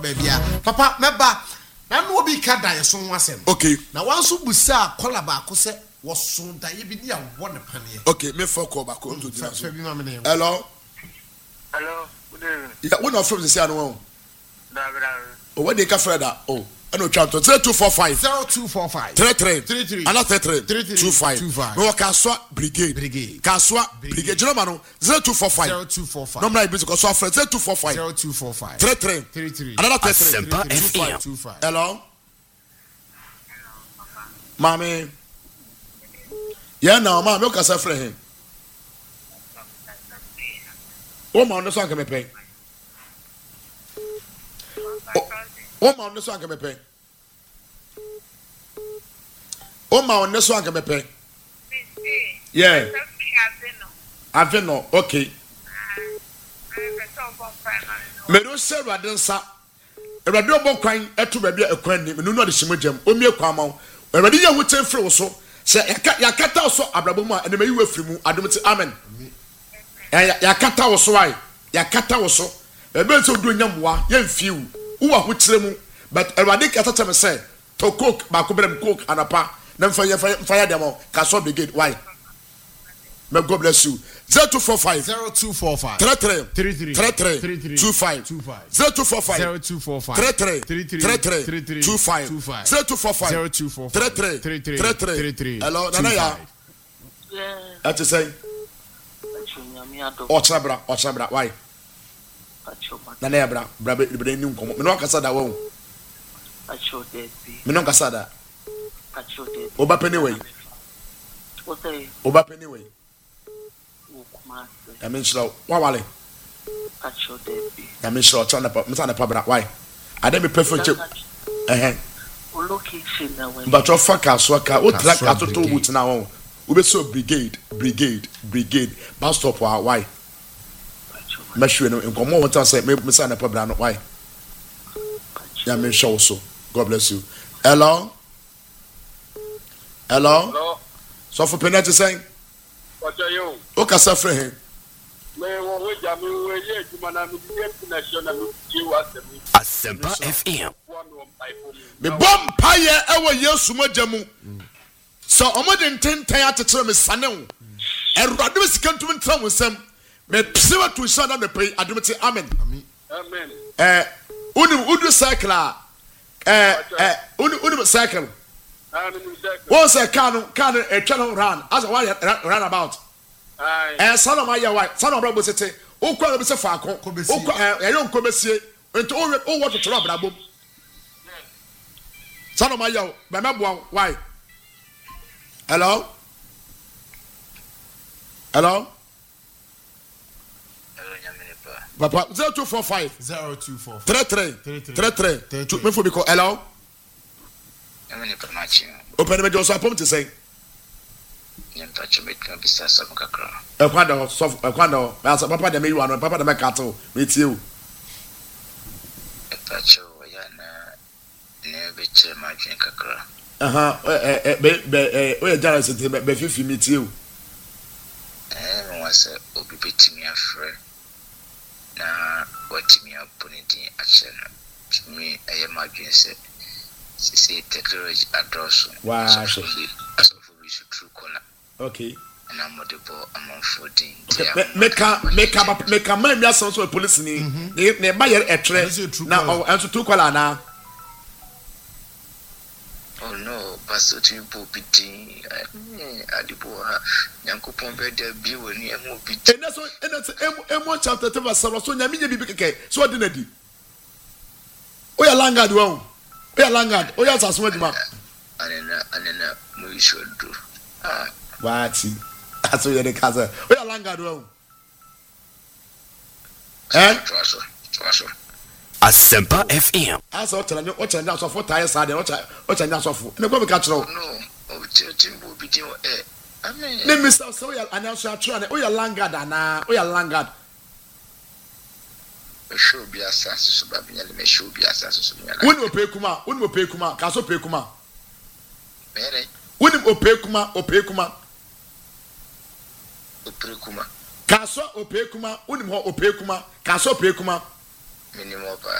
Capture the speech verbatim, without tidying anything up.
baby papa meba na no obi ka dan so wasem okay na wanso busa kola ba ko se woso dan ye bi dia won pane okay me for call back to the hello hello good evening yeah when of from the say no da da oh what dey ka freda oh and try to zero two four five zero two four five three three three three and three three two five no Kaswa brigade brigade Kaswa brigade jino no zero two four five zero two four five number is because so zero two four five zero two four five three three three three another three three two five hello mami yeah now mami o ka sa frɛ him o ma on so anka me pɛ o ma on so anka me pɛ o ma on so anka me pɛ yeah aveno okay me do se radensa Ewurade obon kwan eto ba bia ekwan ni me no de shimojam o mie kwan ma Ewurade ye hu tenfre wo so se yakata wo so abrabo mu a ene mayi wafiri mu adomti amen yakata wo so ai yakata wo so ebe se odu nyamwa ye mfiu wo ho kire mu but Ewurade kata teme say to cook ba ko brem cook anapa na mfa ye mfa ya demo Kaswa brigade why may God bless you zero two four five zero two four five three three three three three three three two five two five zero two four five zero two four five three three three three three three two five zero two four five zero two four three five three three three three three hello nana ya yeah that is say Ochabra Ochabra why nana ya bra bra be be ni nkomo me no kasa da wo acho de me no kasa da acho de oba penny o say oba penny way Kumasi. I mean, slow. Why, Wally? Acho Debbie. I mean, slow. Turn up. I'm trying to pop it. Why? I didn't be perfect. Eh, eh. Location now. But your fuck us, what car? What track? I told you now. We be so brigade, brigade, brigade. Bus stop. Why? Make sure you know. Come on, what I say. Me, me, sign up. Why? Yeah, me show so. God bless you. Hello. Hello. Hello. So for penalty saying. What are you? O kasa frɛ him. Me wo we jam we ye juma na me get national me ji wa se me. Asempa F M. Me bom paye ewo Yesu mogya mu. So omode ntenten atetere me sane wo. Erade me sikantum ntram nsam. Me psewa to shana me pay adomte amen. Amen. Eh uni udu cycle eh eh uni uni cycle. One say can can a channel run as why run about. Eh son of my wife, son of brabo sete. O kwa be se fa akon. O kwa eh yon ko besie. Ento o o what to trouble brabo. Son of my yo, be meboa why? Hello? Hello? Papa zero two four five zero two four three three three three two me for because hello? Open the door so apom to say. Nyentacho metka bisa sa kakra. E kwanda so e kwanda asa papa de me you ano papa de me kato me tie o. Etacho ya na ne be che ma dwen kakra. Aha eh be be o ya jara se be be fifi me tie o. Eh mo wase obi betimi afre. Na watimi aponidi ache na me eye ma dwen se see technology address. Wow. So for we should true color. Okay. And I'm the boy among fourteen. Make a make a make a man ya so police ni ne ba yer etre na o enso true color na. Oh no, pastor to po piti. Adibo ha Nyankopon be there bi woni emu piti. And so and so emu chapter two verse seven so nyame bibi keke so ordinary. O ya langard wo. Oya langard, oya saso aduma. Anena anena mo ishodo. Ah, wati. Aso ye de kaza. Oya langard wo. Eh? Traso, traso. Asempa F M. Aso o tell me o tell na so for tire side, o tell o tell na so for. Na go be ka kiro. No, o tell timbo bi tin eh. Amen. Ne mister so oya announce atro na oya langard ana, oya langard. Show be assassin so babnya le show be assassin so nyala. Woni opekuma, woni opekuma, ka so opekuma. Mere. Woni opekuma, opekuma. Opekuma. Ka so opekuma, woni ho opekuma, ka so opekuma. Minimum